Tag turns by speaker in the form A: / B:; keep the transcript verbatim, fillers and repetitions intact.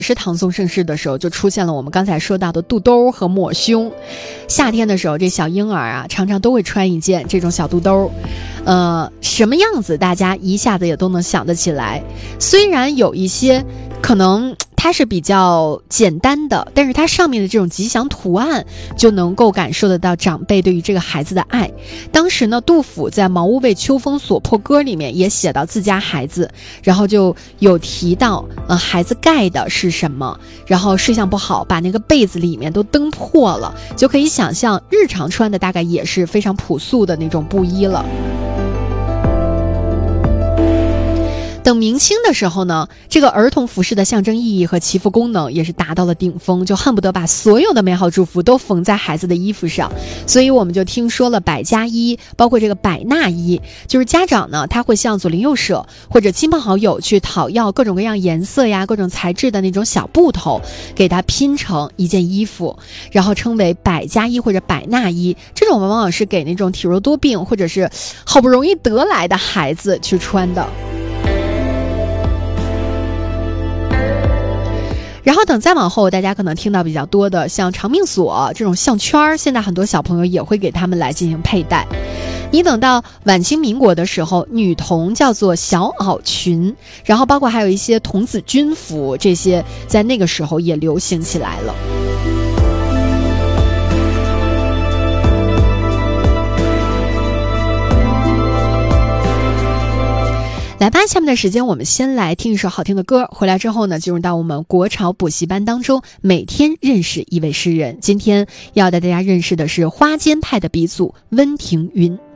A: 是唐宋盛世的时候，就出现了我们刚才说到的肚兜和抹胸。夏天的时候，这小婴儿啊，常常都会穿一件这种小肚兜，呃，什么样子大家一下子也都能想得起来。虽然有一些可能它是比较简单的，但是它上面的这种吉祥图案就能够感受得到长辈对于这个孩子的爱。当时呢，杜甫在《茅屋为秋风所破歌》里面也写到自家孩子，然后就有提到呃，孩子盖的是什么，然后睡相不好，把那个被子里面都蹬破了，就可以想象日常穿的大概也是非常朴素的那种布衣了。等明清的时候呢，这个儿童服饰的象征意义和祈福功能也是达到了顶峰，就恨不得把所有的美好祝福都缝在孩子的衣服上。所以我们就听说了百家衣，包括这个百纳衣，就是家长呢他会向左邻右舍或者亲朋好友去讨要各种各样颜色呀、各种材质的那种小布头，给它拼成一件衣服，然后称为百家衣或者百纳衣。这种往往是给那种体弱多病或者是好不容易得来的孩子去穿的。然后等再往后，大家可能听到比较多的像长命锁这种项圈，现在很多小朋友也会给他们来进行佩戴。你等到晚清民国的时候，女童叫做小袄裙，然后包括还有一些童子军服，这些在那个时候也流行起来了。来吧，下面的时间我们先来听一首好听的歌，回来之后呢，进入到我们国潮补习班当中，每天认识一位诗人。今天要带大家认识的是花间派的鼻祖温庭筠。